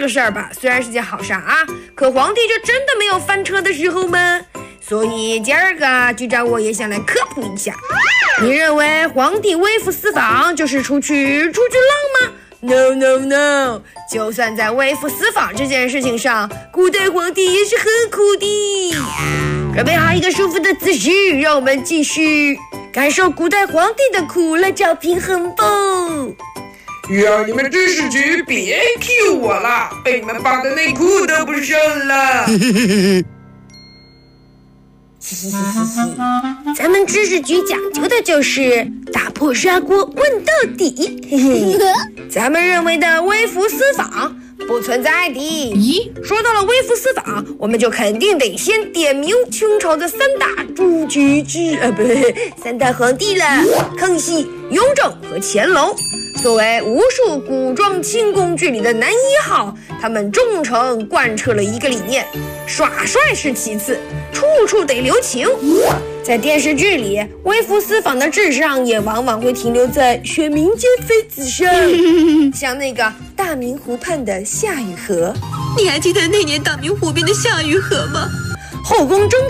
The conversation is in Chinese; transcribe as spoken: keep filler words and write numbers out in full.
个事儿吧，虽然是件好事啊，可皇帝就真的没有翻车的时候吗？所以今儿个局长我也想来科普一下，你认为皇帝微服私访就是出去出去浪吗？ No no no， 就算在微服私访这件事情上，古代皇帝也是很苦的。准备好一个舒服的姿势，让我们继续感受古代皇帝的苦，来找平衡吧。 呀，你们知识局别 Q 我了，被你们绑的内裤都不剩了。 嘻嘻嘻嘻嘻，咱们知识局讲究的就是打破砂锅问到底。嘿嘿，咱们认为的微服私访不存在的。咦，说到了微服私访，我们就肯定得先点名清朝的三大主角之呃，不对，三大皇帝了：康熙、雍正和乾隆。作为无数古装清宫剧里的男一号，他们忠诚贯彻了一个理念：耍帅是其次，处处得留情。在电视剧里，微服私访的智商也往往会停留在选民间妃子上，像那个大明湖畔的夏雨荷。 你还记得那年大明湖边的夏雨荷吗？ 后宫争